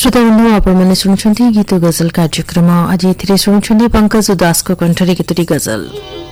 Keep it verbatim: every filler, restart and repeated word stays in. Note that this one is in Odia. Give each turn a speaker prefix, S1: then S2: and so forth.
S1: ଶ୍ରୋତାବନ୍ଧୁ ଆପଣମାନେ ଶୁଣୁଛନ୍ତି ଗୀତ ଗଜଲ କାର୍ଯ୍ୟକ୍ରମ। ଆଜି ଏଥିରେ ଶୁଣୁଛନ୍ତି ପଙ୍କଜ ଉଦାସଙ୍କ କଣ୍ଠରେ କେତୋଟି ଗଜଲ।